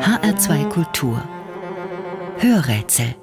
HR2 Kultur Hörrätsel.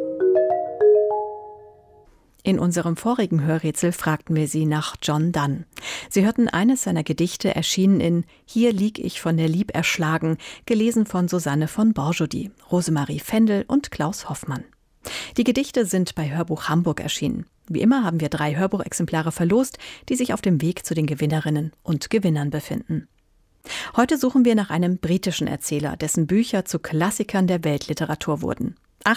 In unserem vorigen Hörrätsel fragten wir Sie nach John Donne. Sie hörten eines seiner Gedichte, erschienen in »Hier lieg ich von der Lieb erschlagen«, gelesen von Susanne von Borjody, Rosemarie Fendel und Klaus Hoffmann. Die Gedichte sind bei Hörbuch Hamburg erschienen. Wie immer haben wir 3 Hörbuchexemplare verlost, die sich auf dem Weg zu den Gewinnerinnen und Gewinnern befinden. Heute suchen wir nach einem britischen Erzähler, dessen Bücher zu Klassikern der Weltliteratur wurden.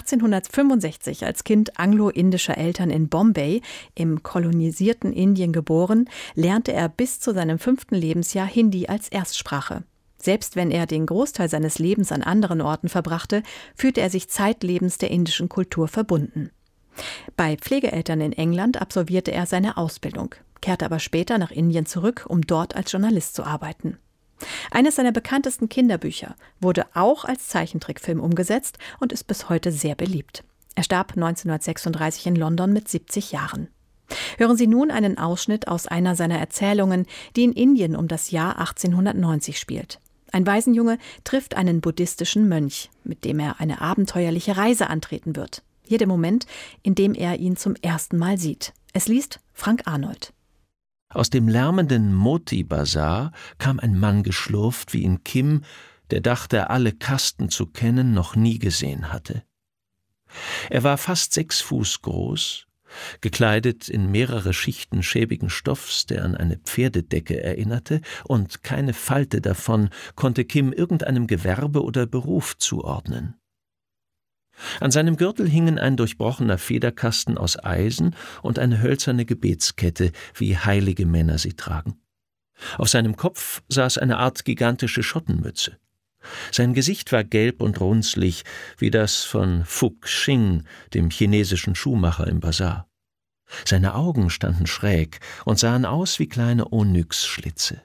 1865 als Kind anglo-indischer Eltern in Bombay, im kolonisierten Indien geboren, lernte er bis zu seinem 5. Lebensjahr Hindi als Erstsprache. Selbst wenn er den Großteil seines Lebens an anderen Orten verbrachte, fühlte er sich zeitlebens der indischen Kultur verbunden. Bei Pflegeeltern in England absolvierte er seine Ausbildung, kehrte aber später nach Indien zurück, um dort als Journalist zu arbeiten. Eines seiner bekanntesten Kinderbücher wurde auch als Zeichentrickfilm umgesetzt und ist bis heute sehr beliebt. Er starb 1936 in London mit 70 Jahren. Hören Sie nun einen Ausschnitt aus einer seiner Erzählungen, die in Indien um das Jahr 1890 spielt. Ein Waisenjunge trifft einen buddhistischen Mönch, mit dem er eine abenteuerliche Reise antreten wird. Hier der Moment, in dem er ihn zum ersten Mal sieht. Es liest Frank Arnold. Aus dem lärmenden Moti-Bazar kam ein Mann geschlurft, wie ihn Kim, der dachte, alle Kasten zu kennen, noch nie gesehen hatte. Er war fast 6 Fuß groß, gekleidet in mehrere Schichten schäbigen Stoffs, der an eine Pferdedecke erinnerte, und keine Falte davon konnte Kim irgendeinem Gewerbe oder Beruf zuordnen. An seinem Gürtel hingen ein durchbrochener Federkasten aus Eisen und eine hölzerne Gebetskette, wie heilige Männer sie tragen. Auf seinem Kopf saß eine Art gigantische Schottenmütze. Sein Gesicht war gelb und runzlig, wie das von Fu Xing, dem chinesischen Schuhmacher im Bazar. Seine Augen standen schräg und sahen aus wie kleine Onyxschlitze.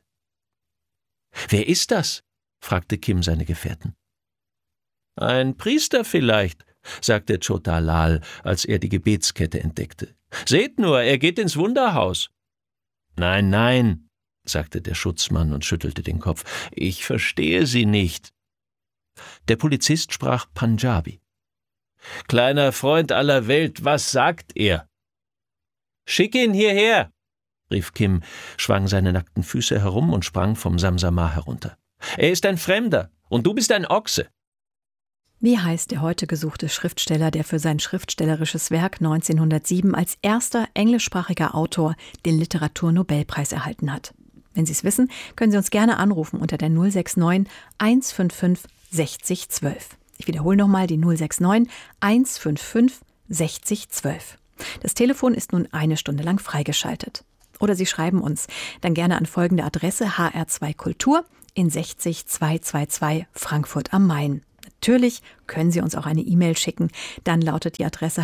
»Wer ist das?« fragte Kim seine Gefährten. »Ein Priester vielleicht«, sagte Chota Lal, als er die Gebetskette entdeckte. »Seht nur, er geht ins Wunderhaus.« »Nein, nein«, sagte der Schutzmann und schüttelte den Kopf. »Ich verstehe Sie nicht.« Der Polizist sprach Punjabi. »Kleiner Freund aller Welt, was sagt er?« »Schick ihn hierher«, rief Kim, schwang seine nackten Füße herum und sprang vom Samsamah herunter. »Er ist ein Fremder, und du bist ein Ochse.« Wie heißt der heute gesuchte Schriftsteller, der für sein schriftstellerisches Werk 1907 als erster englischsprachiger Autor den Literaturnobelpreis erhalten hat? Wenn Sie es wissen, können Sie uns gerne anrufen unter der 069 155 60 12. Ich wiederhole nochmal die 069 155 60 12. Das Telefon ist nun 1 Stunde lang freigeschaltet. Oder Sie schreiben uns dann gerne an folgende Adresse: HR2 Kultur in 60 222 Frankfurt am Main. Natürlich können Sie uns auch eine E-Mail schicken. Dann lautet die Adresse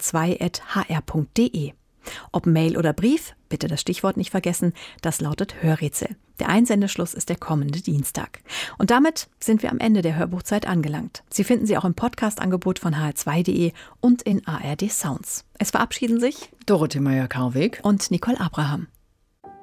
hr2@hr.de. Ob Mail oder Brief, bitte das Stichwort nicht vergessen, das lautet Hörrätsel. Der Einsendeschluss ist der kommende Dienstag. Und damit sind wir am Ende der Hörbuchzeit angelangt. Sie finden sie auch im Podcast-Angebot von hr2.de und in ARD Sounds. Es verabschieden sich Dorothee Meyer-Karweg und Nicole Abraham.